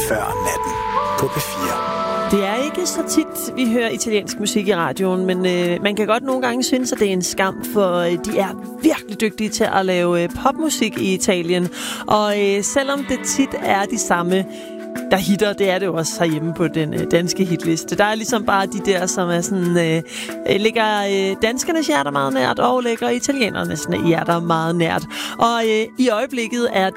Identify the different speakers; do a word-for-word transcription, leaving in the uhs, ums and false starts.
Speaker 1: før natten på P fire.
Speaker 2: Det er ikke så tit, vi hører italiensk musik i radioen, men øh, man kan godt nogle gange synes, at det er en skam, for øh, de er virkelig dygtige til at lave øh, popmusik i Italien. Og øh, selvom det tit er de samme, der hitter, det er det jo også herhjemme på den øh, danske hitliste. Der er ligesom bare de der, som er sådan, øh, øh, ligger øh, danskernes hjerter meget nært, og ligger italienernes hjerter meget nært. Og øh, i øjeblikket er